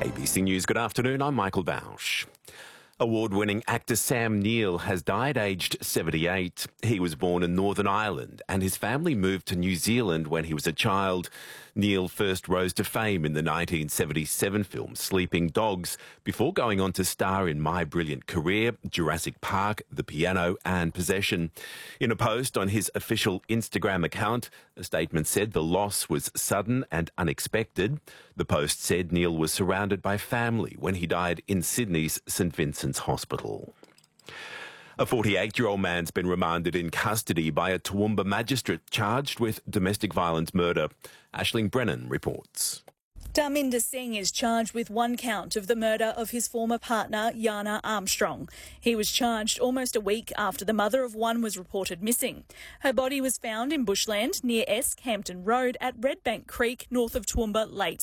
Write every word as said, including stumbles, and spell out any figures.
A B C News, good afternoon, I'm Michael Bausch. Award-winning actor Sam Neill has died aged seventy-eight. He was born in Northern Ireland and his family moved to New Zealand when he was a child. Neill first rose to fame in the nineteen seventy-seven film Sleeping Dogs before going on to star in My Brilliant Career, Jurassic Park, The Piano and Possession. In a post on his official Instagram account, a statement said the loss was sudden and unexpected. The post said Neill was surrounded by family when he died in Sydney's St Vincent's Hospital. A forty-eight-year-old man's been remanded in custody by a Toowoomba magistrate charged with domestic violence murder. Aisling Brennan reports. Dharminder Singh is charged with one count of the murder of his former partner, Yana Armstrong. He was charged almost a week after the mother of one was reported missing. Her body was found in bushland near Esk Hampton Road at Redbank Creek, north of Toowoomba, late